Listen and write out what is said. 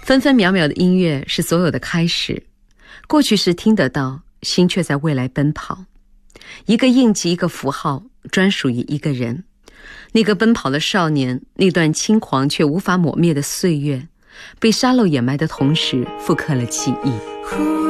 分分秒秒的音乐是所有的开始，过去时听得到，心却在未来奔跑。一个印记，一个符号，专属于一个人。那个奔跑的少年，那段轻狂却无法抹灭的岁月，被沙漏掩埋的同时，复刻了记忆。